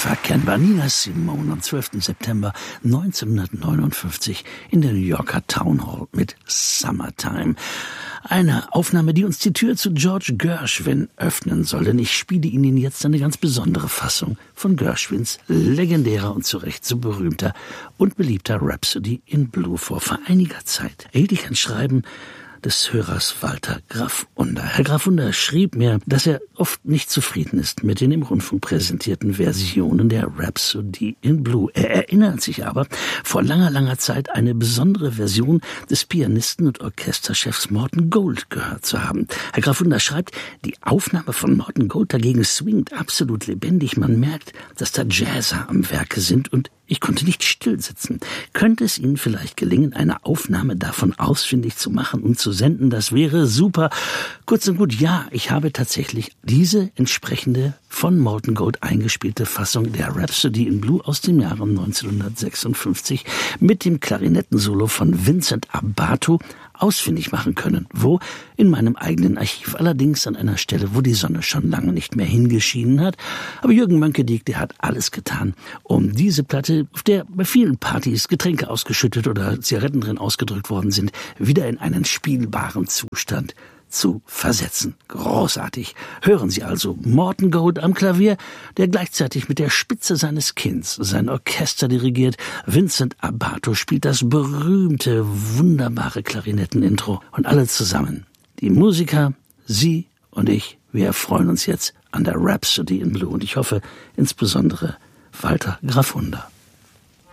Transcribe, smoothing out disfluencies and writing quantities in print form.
Unverkennbar. Nina Simone am 12. September 1959 in der New Yorker Town Hall mit Summertime. Eine Aufnahme, die uns die Tür zu George Gershwin öffnen soll, denn ich spiele Ihnen jetzt eine ganz besondere Fassung von Gershwins legendärer und zu Recht so berühmter und beliebter Rhapsody in Blue vor. Vor einiger Zeit erhielt ich ein Schreiben des Hörers Walter Graf-Under. Herr Graf-Under schrieb mir, dass er oft nicht zufrieden ist mit den im Rundfunk präsentierten Versionen der Rhapsody in Blue. Er erinnert sich aber, vor langer, langer Zeit eine besondere Version des Pianisten und Orchesterchefs Morton Gold gehört zu haben. Herr Graf-Under schreibt, die Aufnahme von Morton Gold dagegen swingt absolut lebendig. Man merkt, dass da Jazzer am Werke sind und ich konnte nicht still sitzen. Könnte es Ihnen vielleicht gelingen, eine Aufnahme davon ausfindig zu machen und zu senden? Das wäre super. Kurz und gut, ja, ich habe tatsächlich diese entsprechende von Morton Gold eingespielte Fassung der Rhapsody in Blue aus dem Jahre 1956 mit dem Klarinettensolo von Vincent Abato ausfindig machen können. Wo? In meinem eigenen Archiv. Allerdings an einer Stelle, wo die Sonne schon lange nicht mehr hingeschienen hat. Aber Jürgen Mönkediek, der hat alles getan, um diese Platte, auf der bei vielen Partys Getränke ausgeschüttet oder Zigaretten drin ausgedrückt worden sind, wieder in einen spielbaren Zustand zu versetzen. Großartig. Hören Sie also Morton Gold am Klavier, der gleichzeitig mit der Spitze seines Kinns sein Orchester dirigiert. Vincent Abato spielt das berühmte, wunderbare Klarinetten-Intro. Und alle zusammen, die Musiker, Sie und ich, wir freuen uns jetzt an der Rhapsody in Blue. Und ich hoffe insbesondere Walter Graf-Under.